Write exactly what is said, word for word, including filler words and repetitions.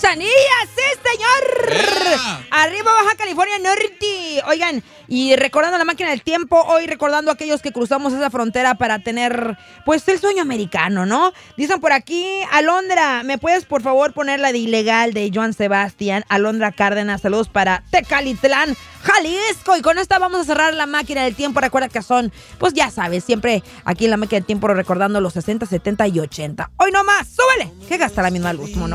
Cachanilla, sí, señor. Yeah. Arriba, Baja California Norte. Oigan, y recordando la máquina del tiempo, hoy recordando a aquellos que cruzamos esa frontera para tener, pues, el sueño americano, ¿no? Dicen por aquí, Alondra, ¿me puedes, por favor, poner la de Ilegal de Joan Sebastián? Alondra Cárdenas, saludos para Tecalitlán, Jalisco. Y con esta vamos a cerrar la máquina del tiempo. Recuerda que son, pues ya sabes, siempre aquí en la máquina del tiempo recordando los sesenta, setenta y ochenta. Hoy nomás, súbele, que gasta la misma luz, mono.